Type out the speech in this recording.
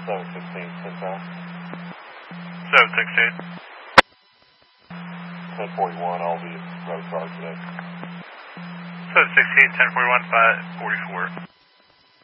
716, 10 pounds. 716. 1041, I'll be road charge today. 716, 1041, 544.